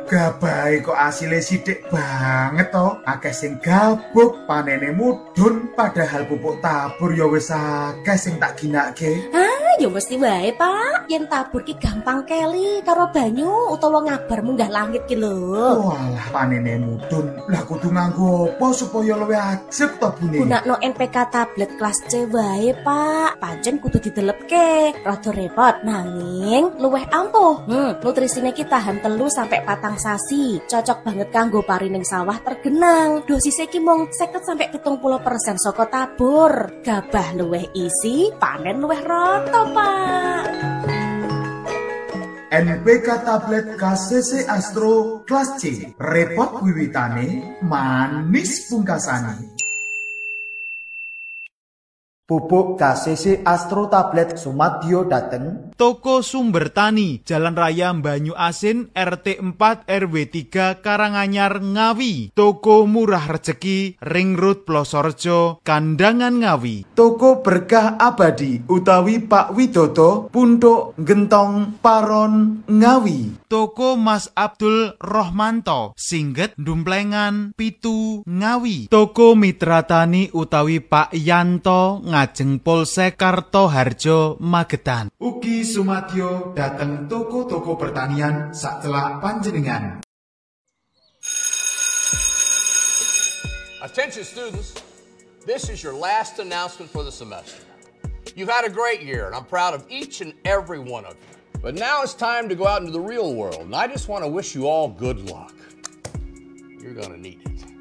Gabahe kok asile sithik banget to. Akeh sing gabuk, panene mudhun, padahal pupuk tabur ya wis akeh sing tak ginake. Ya mesti wae, Pak. Yen tabur ki gampang keli karo banyu utawa ngabar munggah langit ki lho. Walah panene mudhun. Lah kudu nganggo apa supaya luwih ajeg to bune? Gunakno NPK tablet kelas C wae, Pak. Pancen kudu didelepke. Rada repot nanging luwih ampuh. Nutrisine ki tahan 3 sampai 4 sasi. Cocok banget kanggo parining sawah tergenang. Dosisnya ki mung 50 sampai 70% saka tabur. Gabah luwih isi, panen luwih rata, Pak. NPK tablet KCC Astro kelas C. Repot wiwitane, manis pungkasane. Pupuk KCC Astro Tablet Sumadyo dateng Toko Sumber Tani, Jalan Raya Banyu Asin, RT 4 RW 3 Karanganyar, Ngawi. Toko Murah Rejeki, Ring Road Plosorejo, Kandangan, Ngawi. Toko Berkah Abadi utawi Pak Widodo, Punduk Gentong Paron, Ngawi. Toko Mas Abdul Rohmanto, Singget Dumplengan, Pitu, Ngawi. Toko Mitra Tani utawi Pak Yanto, Ngajeng Polsek Kartoharjo, Magetan. Ugi Sumadyo dateng toko-toko pertanian sacelak panjenengan. Attention students, this is your last announcement for the semester. You've had a great year and I'm proud of each and every one of you. But now it's time to go out into the real world and I just want to wish you all good luck. You're gonna need it.